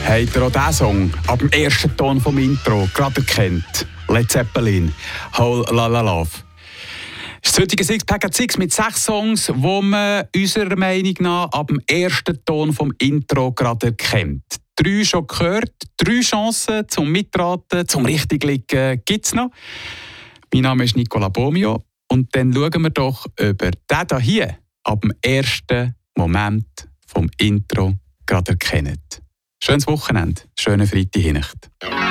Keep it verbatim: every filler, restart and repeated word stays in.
Habt ihr auch diesen Song ab dem ersten Ton vom Intro gerade erkannt? Led Zeppelin, Whole Lotta Love. Das heutige Sixpack at Six mit sechs Songs, die man unserer Meinung nach ab dem ersten Ton vom Intro gerade erkennt. Drei schon gehört, drei Chancen zum Mitraten, zum Richtigliegen gibt es noch. Mein Name ist Nicola Bomio und dann schauen wir doch, ob ihr den hier ab dem ersten Moment vom Intro gerade erkennt. Schönes Wochenende, schöne Freitag.